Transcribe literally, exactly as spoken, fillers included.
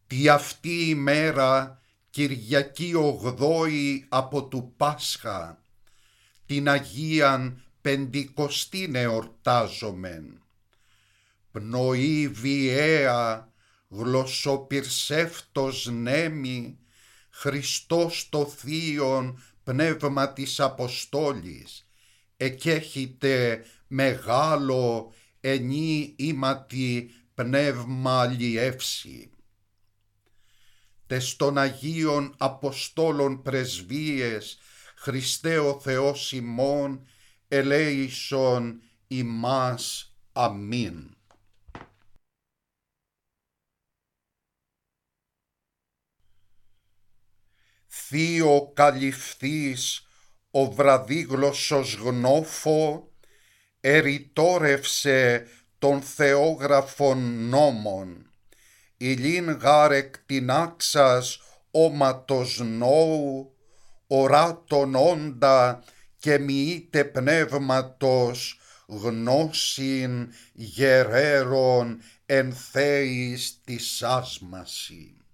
Τι αυτή η μέρα, Κυριακή ογδόη από του Πάσχα, την Αγίαν Πεντηκοστήν εορτάζομεν. Πνοή βιαία, γλωσσοπυρσεύτος νέμι, Χριστός το Θείον Πνεύμα της Αποστόλης, εκέχειτε μεγάλο ενή ήματι πνεύμα αλλιεύσει. Τες των Αγίων Αποστόλων πρεσβείες, Χριστέ ο Θεός ημών, ελέησον ημάς. Αμήν. Θείο καλυφθείς ο βραδίγλωσσος γνώφο, ερητόρευσε των θεόγραφων νόμων, ηλίν γάρ εκτινάξας όματος νόου, οράτων όντα και μοιήτε πνεύματος, γνώσιν γερέρων εν θέης της άσμαση.